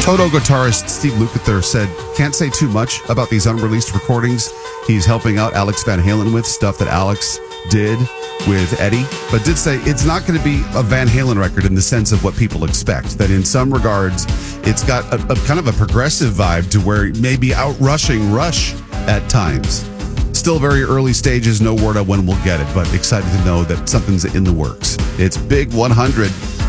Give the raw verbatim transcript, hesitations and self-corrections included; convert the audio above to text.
Toto guitarist Steve Lukather said, can't say too much about these unreleased recordings he's helping out Alex Van Halen with, stuff that Alex did with Eddie, but did say it's not going to be a Van Halen record in the sense of what people expect, that in some regards it's got a, a kind of a progressive vibe to where it may be outrushing Rush at times. Still very early stages, no word on when we'll get it, but excited to know that something's in the works. It's Big one hundred.